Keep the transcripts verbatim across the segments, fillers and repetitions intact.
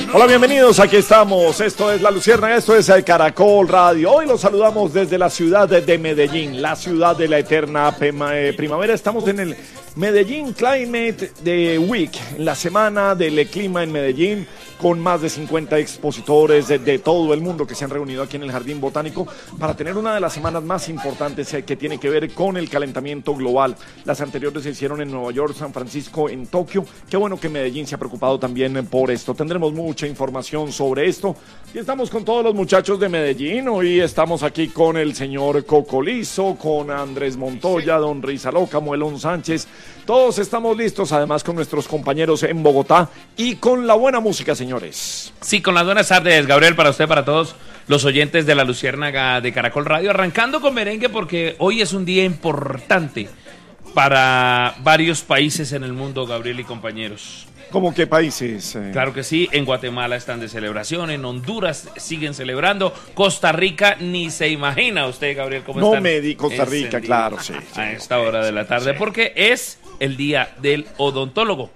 Hola, bienvenidos, aquí estamos, esto es La Luciérnaga, esto es el Caracol Radio. Hoy los saludamos desde la ciudad de Medellín, la ciudad de la eterna primavera. Estamos en el Medellín Climate Week, en la semana del clima en Medellín, con más de cincuenta expositores de, de todo el mundo que se han reunido aquí en el Jardín Botánico para tener una de las semanas más importantes eh, que tiene que ver con el calentamiento global. Las anteriores se hicieron en Nueva York, San Francisco, en Tokio. Qué bueno que Medellín se ha preocupado también por esto. Tendremos mucha información sobre esto. Y estamos con todos los muchachos de Medellín. Hoy estamos aquí con el señor Cocolizo, con Andrés Montoya, don Rizaloca, Muelón Sánchez. Todos estamos listos, además con nuestros compañeros en Bogotá y con la buena música, señores. Sí, con las buenas tardes, Gabriel, para usted, para todos los oyentes de La Luciérnaga de Caracol Radio. Arrancando con merengue porque hoy es un día importante para varios países en el mundo, Gabriel y compañeros. ¿Cómo qué países? Eh? Claro que sí, en Guatemala están de celebración, en Honduras siguen celebrando, Costa Rica ni se imagina usted, Gabriel, cómo no están. No me di Costa Rica, claro, sí, sí. A esta hora de la tarde, sí. Porque es el día del odontólogo.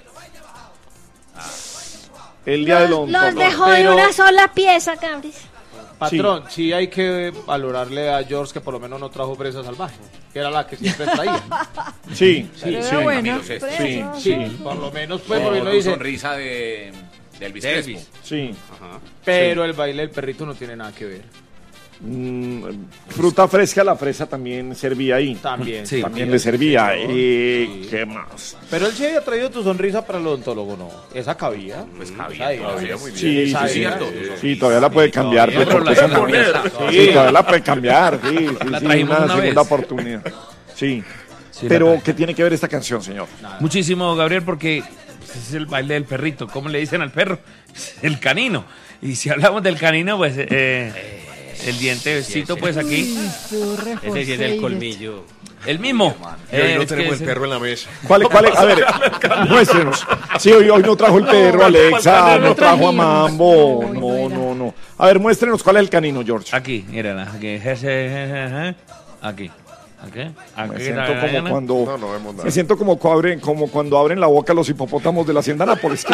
El día del odontólogo. Los dejó de una sola pieza, cabris. Patrón, sí. sí hay que valorarle a George que por lo menos no trajo presa salvaje, que era la que siempre traía. Sí, sí, sí, sí. Bueno, sí, sí, sí, por lo menos pues, no, no dice sonrisa de, de Elvis Crespo. Sí. Ajá. Pero sí. El baile del perrito no tiene nada que ver. Mm, fruta fresca, la fresa también servía ahí. También, sí, también le servía. Sí, ¿Y sí. qué más? Pero él sí había traído tu sonrisa para el odontólogo, ¿no? Esa cabía. Pues cabía, esa todavía muy bien. Sí, Esa sí, cierto. sí, sí, todavía la puede cambiar. Todavía, pero la sí, poner. Sí, todavía la puede cambiar. Sí, sí, la sí, trajimos una, una segunda vez. oportunidad. Sí. Sí, pero, ¿qué tiene que ver esta canción, señor? Nada. Muchísimo, Gabriel, porque es el baile del perrito. ¿Cómo le dicen al perro? El canino. Y si hablamos del canino, pues eh, el dientecito, sí, pues aquí. Ese sí es el colmillo. El mismo. Y hoy eh, no tenemos es el perro en la mesa. ¿Cuál, cuál es? A ver, muéstrenos. Sí, hoy, hoy no trajo el perro, Alexa, no trajo a Mambo. No, no, no. A ver, muéstrenos cuál es el canino, George. Aquí, mírala. Aquí. Aquí. Aquí. Aquí. Me siento como cuando, no, no vemos nada. me siento como, abren, como cuando abren la boca los hipopótamos de la hacienda Nápoles.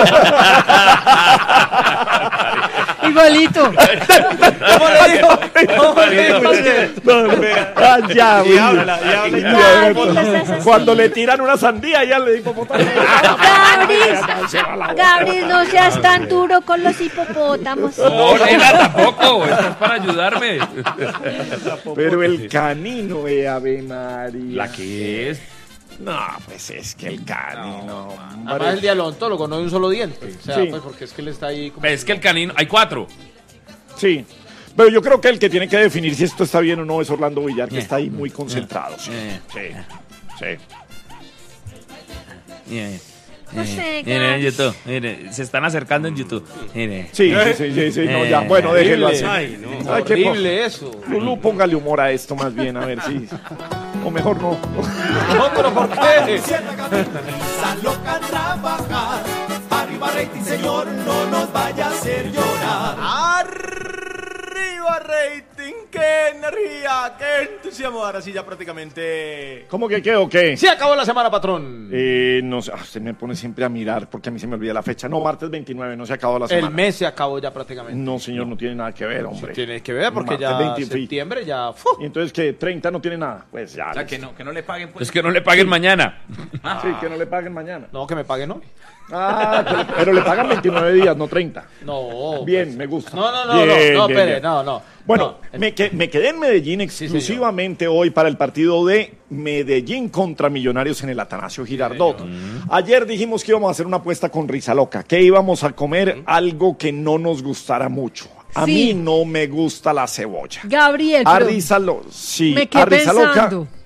Igualito. ¿Cómo le dijo? ¿Cómo le dijo? No, no. Ah, ya, Y güey. habla, y habla, y Ya, habla. cuando le tiran una sandía, ya le hipopótamo. Gabris, Gabris, no seas tan duro con los hipopótamos. No, nena, tampoco. Estás para ayudarme. Pero el canino, eh, Ave María. ¿La qué es? No, pues es que el canino. No, además el día del odontólogo, no de un solo diente. O sea, Sí. pues porque es que él está ahí como... Es que el canino, hay cuatro. Sí. Pero yo creo que el que tiene que definir si esto está bien o no es Orlando Villar, que Eh. está ahí muy concentrado. Sí, Eh. sí, sí. Mire, No sé, mire, mire en Gabs. YouTube, mire, se están acercando en YouTube. Mire. Sí, sí, sí, sí, sí, no, Eh. ya, bueno, déjelo así. Ay, no. Ay, qué horrible eso. Lulú, póngale humor a esto más bien, a ver si... O mejor no. No, pero ¿por qué? Loca a trabajar, arriba rating señor, no nos vaya a hacer llorar. Arriba rating, qué energía, qué entusiasmo. Ahora sí ya prácticamente... ¿Cómo que qué o qué? Se acabó la semana, patrón. Eh, no sé, ah, usted me pone siempre a mirar porque a mí se me olvida la fecha. No, martes veintinueve, no se ha acabado la semana. El mes se acabó ya prácticamente. No, señor, no tiene nada que ver, hombre. Tiene que ver porque Martes ya veinte, septiembre ya... ¡fu! Y entonces, ¿qué? ¿treinta no tiene nada? Pues ya. O sea, que no, que no le paguen pues. Es que no le paguen mañana. Sí, que no le paguen mañana. No, que me paguen hoy. Ah, pero, pero le pagan veintinueve días, no treinta. No. Bien, pues. me gusta. No, no, no, Bien, no, no, bien, espere, bien. no, no. Bueno, no. me, que, me quedé en Medellín exclusivamente hoy para el partido de Medellín contra Millonarios en el Atanasio Girardot. Ayer dijimos que íbamos a hacer una apuesta con Rizaloca, que íbamos a comer algo que no nos gustara mucho. A Sí. mí no me gusta la cebolla. Gabriel, A pero Rizalo, sí, me a quedé Rizaloca, pensando.